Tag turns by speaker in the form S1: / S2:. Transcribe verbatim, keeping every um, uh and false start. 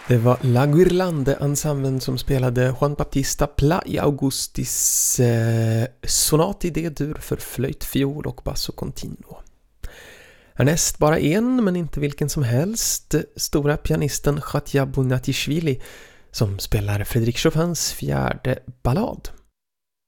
S1: Det var La Guirlande-ensemblen som spelade Juan Battista Pla i Augustis eh, sonat i D-dur för flöjt, fiol och basso continuo. Härnäst bara en, men inte vilken som helst, stora pianisten Khatja Bonatishvili som spelar Frédéric Chopins fjärde ballad.